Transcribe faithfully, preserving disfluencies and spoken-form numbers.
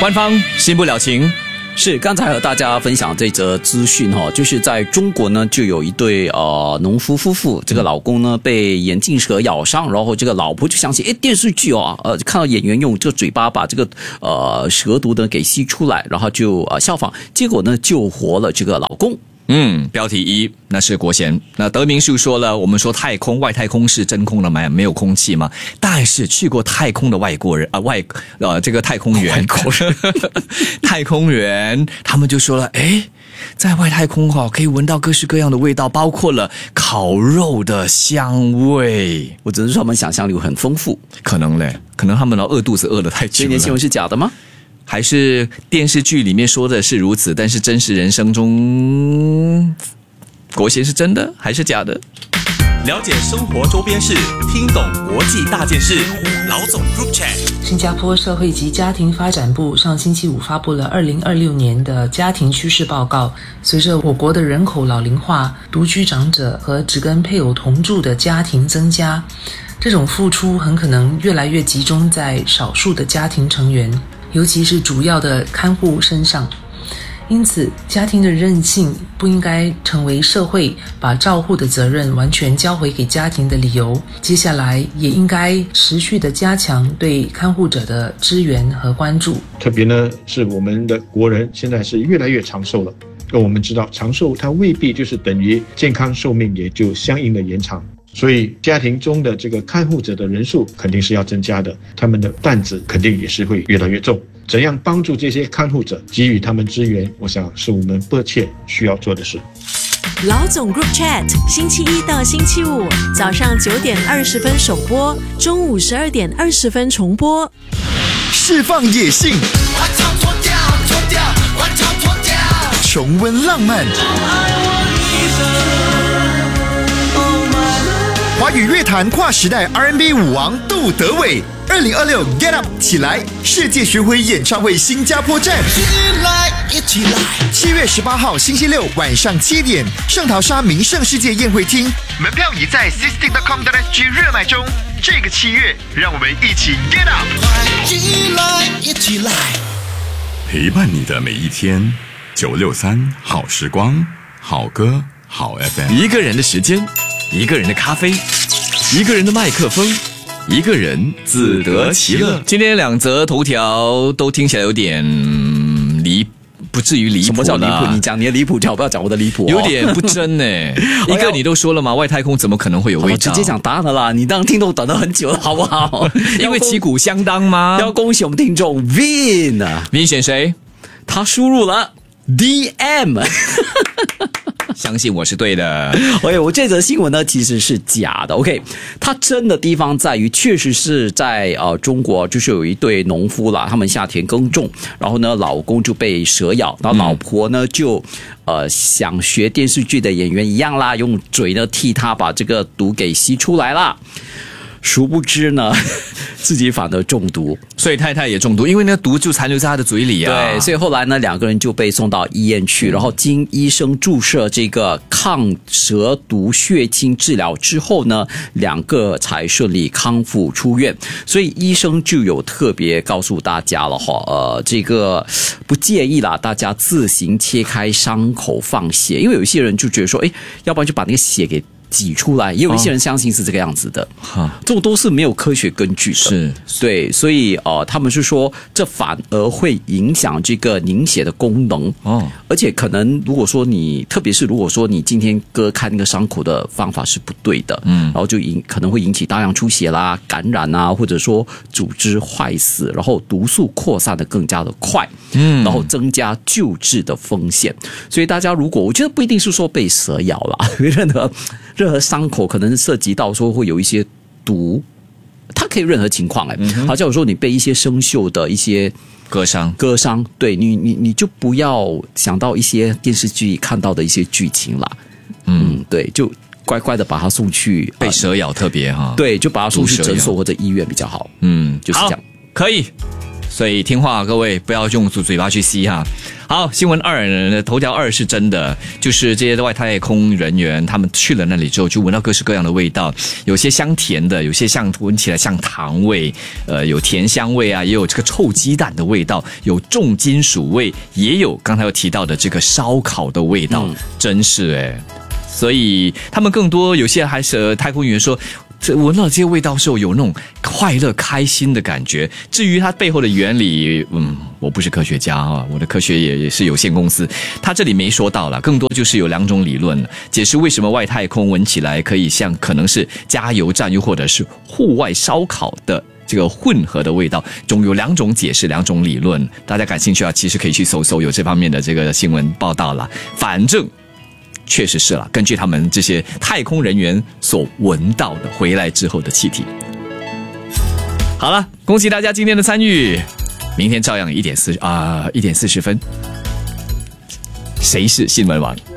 官方新不了情。 是，刚才和大家分享这则资讯哈，就是在中国呢，就有一对呃农夫夫妇，这个老公呢被眼镜蛇咬伤，然后这个老婆就想起，诶，电视剧哦，呃，看到演员用这个嘴巴把这个呃蛇毒呢给吸出来，然后就呃效仿，结果呢救活了这个老公。 嗯，标题一，那是国贤。那德明是说了，我们说太空外太空是真空了吗？没有空气吗？但是去过太空的外国人啊、呃，外呃这个太空员，太空员他们就说了，诶，在外太空哈、哦、可以闻到各式各样的味道，包括了烤肉的香味。 我只能说他们想象力很丰富， 可能嘞，可能他们的饿肚子饿得太久了。 这件新闻是假的吗？ 还是电视剧里面说的是如此，但是真实人生中，国贤是真的还是假的？ 了解生活周边事，听懂国际大件事。老总 Group Chat。 新加坡社会及家庭发展部上星期五发布了二零二六年的家庭趋势报告。随着我国的人口老龄化，独居长者和只跟配偶同住的家庭增加，这种付出很可能越来越集中在少数的家庭成员，尤其是主要的看护身上。因此，家庭的韧性不应该成为社会把照护的责任完全交回给家庭的理由。接下来也应该持续的加强对看护者的支援和关注。 特别呢，是我们的国人现在是越来越长寿了。而我们知道，长寿它未必就是等于健康寿命也就相应的延长。所以家庭中的这个看护者的人数肯定是要增加的，他们的担子肯定也是会越来越重。怎样帮助这些看护者，给予他们支援，我想是我们迫切需要做的事。 老总 Group Chat， 星期一到星期五早上九点二十分首播，中午十二点二十分重播。 释放野性，重温浪漫，华语乐坛跨时代 R and B 舞王杜德伟，二零二六 Get Up 起来世界巡回演唱会新加坡站，七月十八号星期六晚上七点，圣淘沙名胜世界宴会厅，门票已在 sisting dot com dot s g 热卖中。这个七月，让我们一起 Get Up， 起来一起来，陪伴你的每一天。九六三好时光，好歌好 F M。 一个人的时间，一个人的咖啡，一个人的麦克风，一个人自得其乐。今天两则头条都听起来有点离，不至于离谱。 什么叫离谱？你讲你的离谱条，不要讲我的离谱、哦。 有点不真呢。一个你都说了嘛，外太空怎么可能会有味道？ 直接讲答案了啦，你当听众等了很久了，好不好？ 因为旗鼓相当吗？ 要恭喜我们听众 Vin 啊 ，Vin 选谁？ 他输入了 D M。 相信我是对的。 OK， 我这则新闻呢其实是假的。OK， 它真的地方在于，确实是在呃中国，就是有一对农夫啦，他们下田耕种，然后呢，老公就被蛇咬，然后老婆呢就呃想学电视剧的演员一样啦，用嘴呢替他把这个毒给吸出来啦。殊不知呢，自己反而中毒， 所以太太也中毒，因为那毒就残留在他的嘴里啊。 对，所以后来呢，两个人就被送到医院去，然后经医生注射这个抗蛇毒血清治疗之后呢，两个才顺利康复出院。所以医生就有特别告诉大家了哈，呃，这个不介意啦，大家自行切开伤口放血，因为有一些人就觉得说，哎，要不然就把那个血给挤出来，也有一些人相信是这个样子的，哦、这种都是没有科学根据的。 是， 对，所以呃，他们是说这反而会影响这个凝血的功能哦，而且可能如果说你，特别是如果说你今天割开那个伤口的方法是不对的，嗯，然后就引可能会引起大量出血啦、感染啊，或者说组织坏死，然后毒素扩散的更加的快，嗯，然后增加救治的风险。所以大家如果我觉得不一定是说被蛇咬啦，任何。任何伤口可能涉及到说会有一些毒，它可以任何情况哎、欸，好像有时候你被一些生锈的一些割伤， 割伤，对你你你就不要想到一些电视剧看到的一些剧情啦，嗯，嗯对，就乖乖的把它送去被蛇咬特别哈， 对，就把它送去诊所或者医院比较好，嗯，就是这样， 可以。所以听话，各位不要用嘴巴去吸哈。好。 好，新闻二，头条二是真的，就是这些外太空人员他们去了那里之后，就闻到各式各样的味道，有些香甜的，有些像闻起来像糖味，呃，有甜香味啊，也有这个臭鸡蛋的味道，有重金属味，也有刚才有提到的这个烧烤的味道，嗯、真是哎。所以他们更多有些还是、呃、太空员说，这闻到这些味道的时候有那种快乐开心的感觉。至于它背后的原理，嗯，我不是科学家啊，我的科学也也是有限公司，他这里没说到了，更多就是有两种理论解释为什么外太空闻起来可以像可能是加油站又或者是户外烧烤的这个混合的味道，总有两种解释，两种理论，大家感兴趣啊，其实可以去搜搜有这方面的这个新闻报道啦。反正确实是了，根据他们这些太空人员所闻到的回来之后的气体。好了，恭喜大家今天的参与，明天照样一点四啊一点四十分。谁是新闻王？